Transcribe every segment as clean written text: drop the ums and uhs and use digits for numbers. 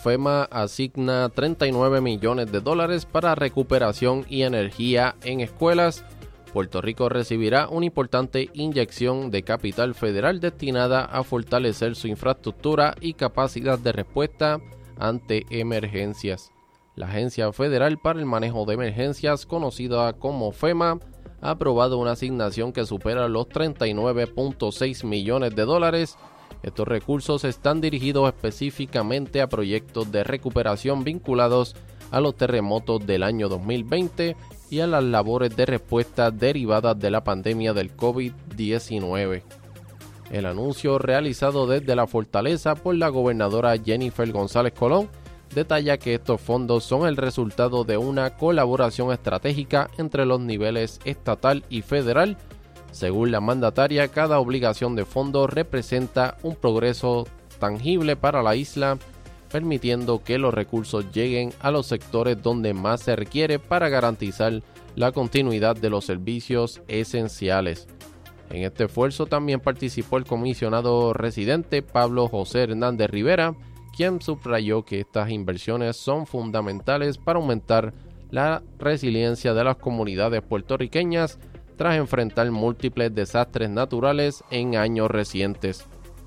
FEMA asigna $39 millones para recuperación y energía en escuelas. Puerto Rico recibirá una importante inyección de capital federal destinada a fortalecer su infraestructura y capacidad de respuesta ante emergencias. La Agencia Federal para el Manejo de Emergencias, conocida como FEMA, ha aprobado una asignación que supera los $39.6 millones. Estos recursos están dirigidos específicamente a proyectos de recuperación vinculados a los terremotos del año 2020 y a las labores de respuesta derivadas de la pandemia del COVID-19. El anuncio realizado desde la Fortaleza por la gobernadora Jennifer González Colón detalla que estos fondos son el resultado de una colaboración estratégica entre los niveles estatal y federal. Según la mandataria, cada obligación de fondos representa un progreso tangible para la isla, permitiendo que los recursos lleguen a los sectores donde más se requiere para garantizar la continuidad de los servicios esenciales. En este esfuerzo también participó el comisionado residente Pablo José Hernández Rivera, quien subrayó que estas inversiones son fundamentales para aumentar la resiliencia de las comunidades puertorriqueñas tras enfrentar múltiples desastres naturales en años recientes.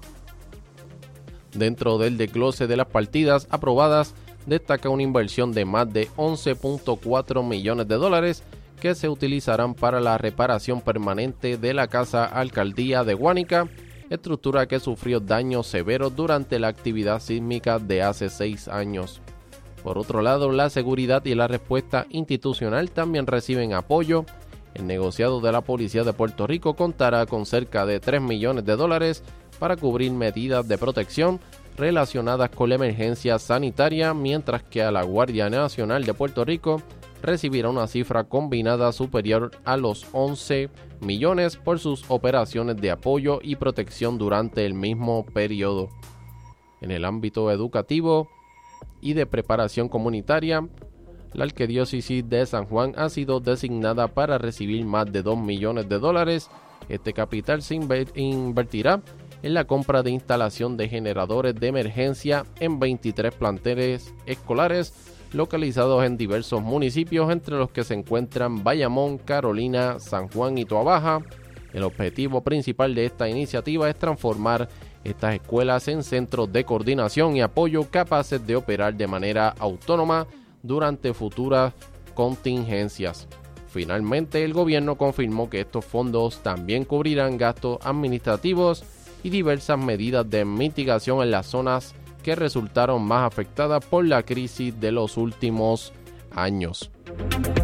Dentro del desglose de las partidas aprobadas, destaca una inversión de más de $11.4 millones que se utilizarán para la reparación permanente de la Casa Alcaldía de Guánica, estructura que sufrió daños severos durante la actividad sísmica de hace 6 años. Por otro lado, la seguridad y la respuesta institucional también reciben apoyo. El negociado de la Policía de Puerto Rico contará con cerca de $3 millones para cubrir medidas de protección relacionadas con la emergencia sanitaria, mientras que a la Guardia Nacional de Puerto Rico recibirá una cifra combinada superior a los $11 millones por sus operaciones de apoyo y protección durante el mismo periodo. En el ámbito educativo y de preparación comunitaria, la Arquidiócesis de San Juan ha sido designada para recibir más de $2 millones. Este capital se invertirá en la compra de instalación de generadores de emergencia en 23 planteles escolares localizados en diversos municipios, entre los que se encuentran Bayamón, Carolina, San Juan y Toabaja. El objetivo principal de esta iniciativa es transformar estas escuelas en centros de coordinación y apoyo capaces de operar de manera autónoma durante futuras contingencias. Finalmente, el gobierno confirmó que estos fondos también cubrirán gastos administrativos y diversas medidas de mitigación en las zonas que resultaron más afectadas por la crisis de los últimos años.